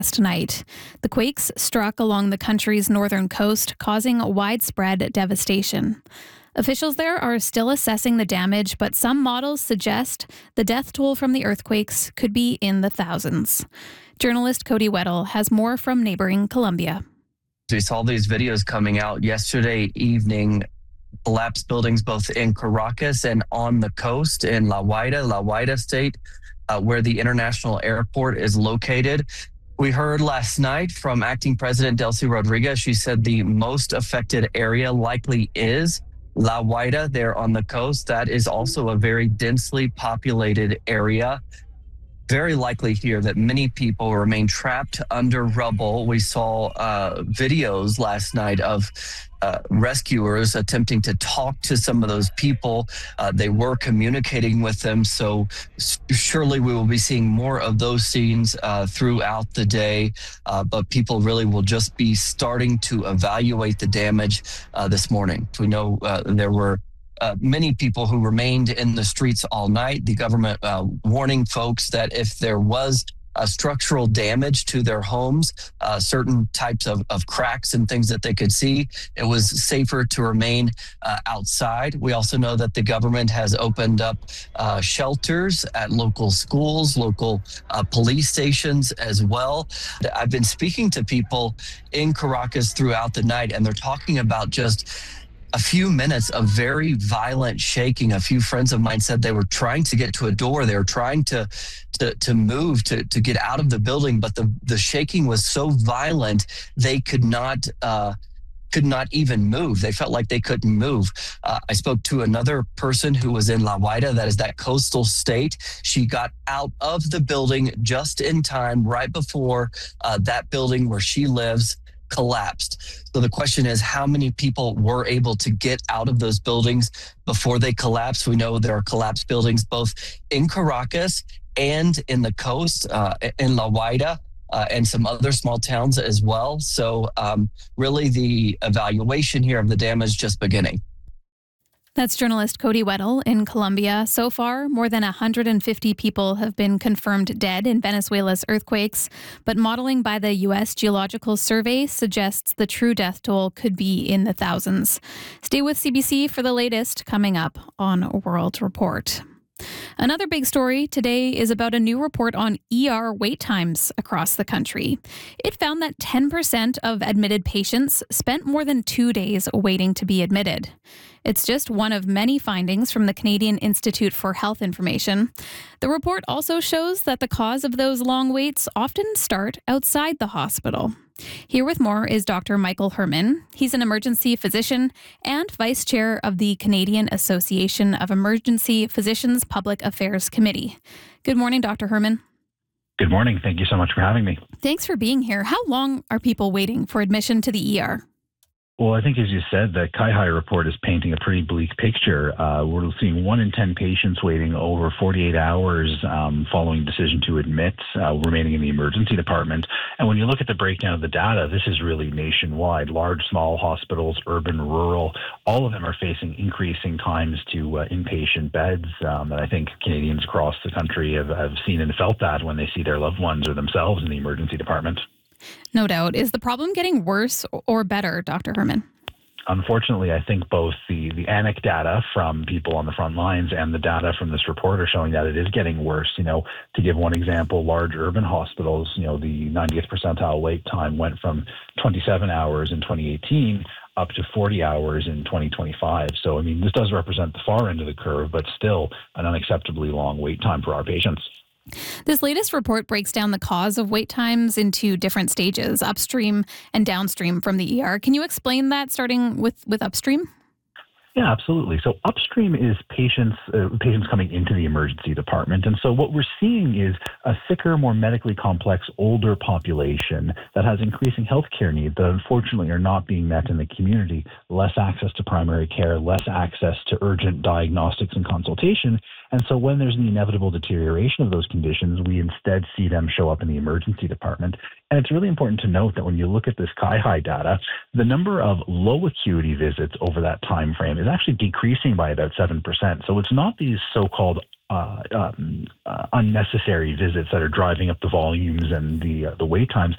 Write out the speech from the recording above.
last night. The quakes struck along the country's northern coast, causing widespread devastation. Officials there are still assessing the damage, but some models suggest the death toll from the earthquakes could be in the thousands. Journalist Cody Weddle has more from neighboring Colombia. We saw these videos coming out yesterday evening, collapsed buildings both in Caracas and on the coast in La Guaira state, where the international airport is located. We heard last night from acting president Delcy Rodriguez. She said the most affected area likely is La Guaira there on the coast. That is also a very densely populated area. Very likely here that many people remain trapped under rubble. We saw videos last night of rescuers attempting to talk to some of those people. They were communicating with them. So surely we will be seeing more of those scenes throughout the day. But people really will just be starting to evaluate the damage this morning. We know there were many people who remained in the streets all night. The government warning folks that if there was structural damage to their homes, certain types of cracks and things that they could see, it was safer to remain outside. We also know that the government has opened up shelters at local schools, local police stations as well. I've been speaking to people in Caracas throughout the night, and they're talking about just a few minutes of very violent shaking. A few friends of mine said they were trying to get to a door. They were trying to move, to get out of the building, but the shaking was so violent they could not even move. They felt like they couldn't move. I spoke to another person who was in La Guaira, that is that coastal state. She got out of the building just in time, right before that building where she lives collapsed. So the question is, how many people were able to get out of those buildings before they collapsed? We know there are collapsed buildings both in Caracas and in the coast, in La Guaira, and some other small towns as well. So really the evaluation here of the damage just beginning. That's journalist Cody Weddle in Colombia. So far, more than 150 people have been confirmed dead in Venezuela's earthquakes, but modeling by the U.S. Geological Survey suggests the true death toll could be in the thousands. Stay with CBC for the latest coming up on World Report. Another big story today is about a new report on ER wait times across the country. It found that 10% of admitted patients spent more than 2 days waiting to be admitted. It's just one of many findings from the Canadian Institute for Health Information. The report also shows that the cause of those long waits often start outside the hospital. Here with more is Dr. Michael Herman. He's an emergency physician and vice chair of the Canadian Association of Emergency Physicians Public Affairs Committee. Good morning, Dr. Herman. Good morning. Thank you so much for having me. Thanks for being here. How long are people waiting for admission to the ER? Well, I think, as you said, the CIHI report is painting a pretty bleak picture. We're seeing 1 in 10 patients waiting over 48 hours following decision to admit, remaining in the emergency department. And when you look at the breakdown of the data, this is really nationwide. Large, small hospitals, urban, rural, all of them are facing increasing times to inpatient beds. And I think Canadians across the country have seen and felt that when they see their loved ones or themselves in the emergency department. No doubt. Is the problem getting worse or better, Dr. Herman? Unfortunately, I think both the ANIC data from people on the front lines and the data from this report are showing that it is getting worse. To give one example, large urban hospitals, the 90th percentile wait time went from 27 hours in 2018 up to 40 hours in 2025. So, this does represent the far end of the curve, but still an unacceptably long wait time for our patients. This latest report breaks down the cause of wait times into different stages, upstream and downstream from the ER. Can you explain that, starting with upstream? Yeah, absolutely. So upstream is patients coming into the emergency department. And so what we're seeing is a sicker, more medically complex, older population that has increasing healthcare needs that unfortunately are not being met in the community. Less access to primary care, less access to urgent diagnostics and consultation. And so when there's an inevitable deterioration of those conditions, we instead see them show up in the emergency department. And it's really important to note that when you look at this CIHI data, the number of low acuity visits over that time frame is actually decreasing by about 7%. So it's not these so-called unnecessary visits that are driving up the volumes and the wait times.